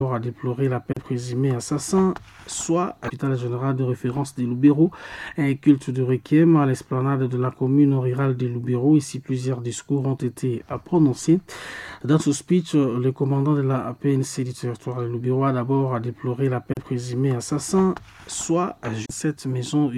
a déploré l'appel présumé assassin, soit à l'hôpital général de référence des Lubero, un culte de requiem à l'esplanade de la commune rurale des Lubero. Ici, plusieurs discours ont été prononcés. Dans ce speech, le commandant de la PNC du territoire de Lubero a d'abord déploré l'appel présumé assassin, soit 7 maisons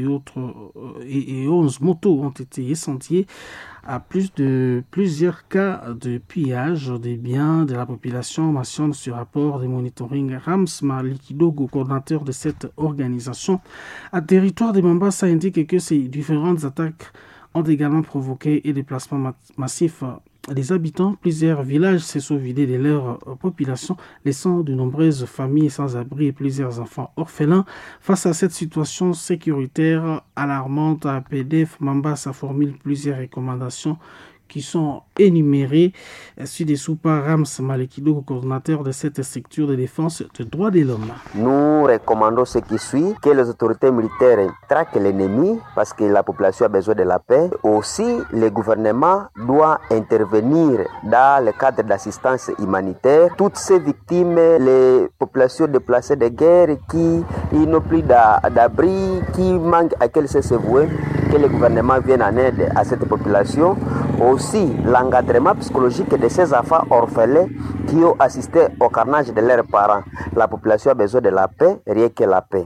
et 11 motos ont été incendiées à plusieurs cas de pillage des biens de la population, mentionne ce rapport de monitoring Rams Malikidogo, coordinateur de cette organisation. À territoire de Mambasa, indique que ces différentes attaques ont également provoqué des déplacements massifs des habitants. Plusieurs villages se sont vidés de leur population, laissant de nombreuses familles sans abri et plusieurs enfants orphelins. Face à cette situation sécuritaire alarmante, APDF Mambasa formule plusieurs recommandations qui sont énumérées ci-dessous par Rams Malikido, coordinateur de cette structure de défense des droits de l'homme. Nous recommandons ce qui suit, que les autorités militaires traquent l'ennemi parce que la population a besoin de la paix. Aussi, le gouvernement doit intervenir dans le cadre d'assistance humanitaire. Toutes ces victimes, les populations déplacées de guerre qui n'ont plus d'abri, qui manquent à quel se vouer, que le gouvernement vienne en aide à cette population. Aussi, l'encadrement psychologique de ces enfants orphelins qui ont assisté au carnage de leurs parents. La population a besoin de la paix, rien que la paix.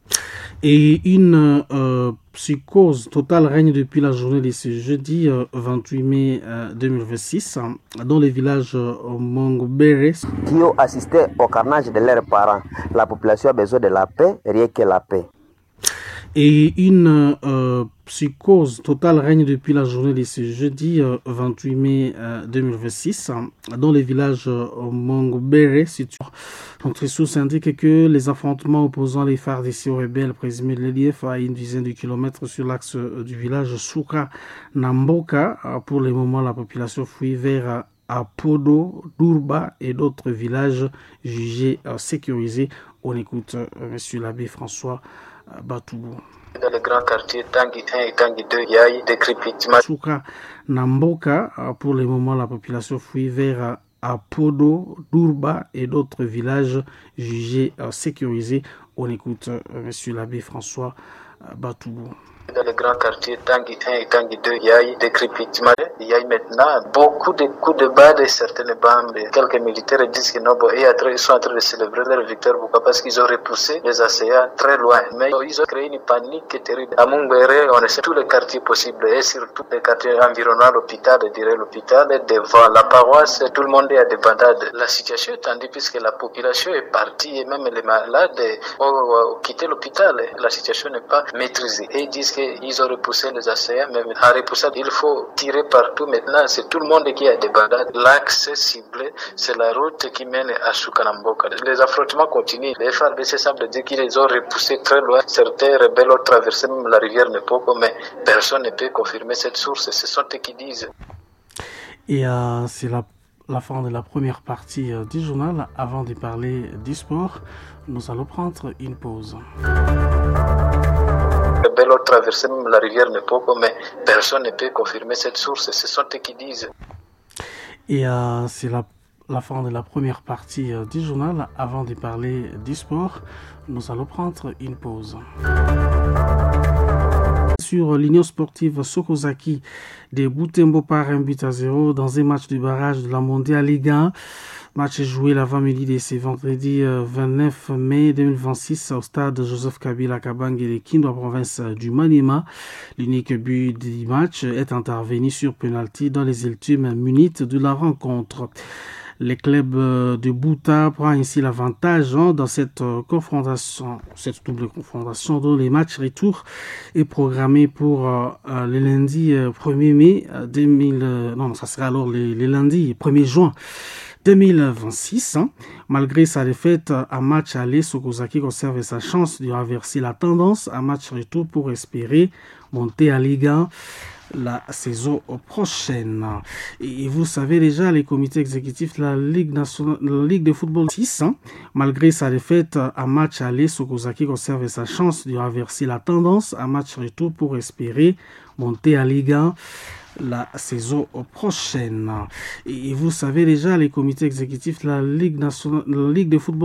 Et une psychose totale règne depuis la journée de ce jeudi 28 mai 2026 dans les villages Mongobere qui ont assisté au carnage de leurs parents. La population a besoin de la paix, rien que la paix. Et une psychose totale règne depuis la journée de ce jeudi 28 mai 2026 dans les villages Mongobere situés. Notre source indique que les affrontements opposant les FARDC aux rebelles présumés de l'EDF à une dizaine de kilomètres sur l'axe du village Souka Namboka. Pour le moment, la population fuit vers Apodo, Durba et d'autres villages jugés sécurisés. On écoute M. l'abbé François Batoubou. Dans le grand quartier Tanguy 1 et Tanguy 2, il y a eu des crépitements. Souka Namboka, pour le moment, la population fuit vers Apodo, Durba et d'autres villages jugés sécurisés. On écoute M. l'abbé François Batoubou. Dans le grand quartier Tanguy 1 et Tanguy 2, il y a eu des crépitements. Il y a eu maintenant beaucoup de coups de bas de certaines bandes. Quelques militaires disent que non, ils sont en train de célébrer leur victoire. Pourquoi? Parce qu'ils ont repoussé les assaillants très loin. Mais ils ont créé une panique terrible. À Mungwere, on essaie tous les quartiers possibles et surtout les quartiers environnants l'hôpital, derrière l'hôpital, devant la paroisse, tout le monde est à des bandades. La situation est tendue puisque la population est partie et même les malades ont quitté l'hôpital. La situation n'est pas maîtrisée. Et ils disent qu'ils ont repoussé les assaillants, mais en repoussant, il faut tirer partout. Maintenant, c'est tout le monde qui a des bandades. L'axe ciblé, c'est la route qui mène à Soukanamboka. Les affrontements continuent. Les FARDC semblent dire qu'ils les ont repoussés très loin. Certains rebelles ont traversé même la rivière Nepoko, mais personne ne peut confirmer cette source. Ce sont eux qui disent. Et c'est la fin de la première partie du journal. Avant de parler du sport, nous allons prendre une pause. Les rebelles ont traversé même la rivière Nepoko, mais personne ne peut confirmer cette source. Ce sont eux qui disent. Et c'est la fin de la première partie du journal. Avant de parler du sport, nous allons prendre une pause. Sur l'Union sportive Sokozaki de Butembo par 1-0 dans un match de barrage de la Mondiale Ligue 1. Match joué l'avant-midi de ce vendredi 29 mai 2026 au stade Joseph Kabila Kabange de Kindu, province du Maniema. L'unique but du match est intervenu sur penalty dans les ultimes minutes de la rencontre. Le club de Bouta prend ainsi l'avantage dans cette double confrontation dont les matchs retour est programmé pour le lundi 1er mai 1er juin 2026. Malgré sa défaite à match aller, Sokozaki conserve sa chance de renverser la tendance à match retour pour espérer monter à Ligue 1 la saison prochaine. Et vous savez déjà, les comités exécutifs de la Ligue de football 6, malgré sa défaite à match aller, Sokozaki conserve sa chance de renverser la tendance à match retour pour espérer monter à Ligue 1 la saison prochaine. Et vous savez déjà, les comités exécutifs de la Ligue de football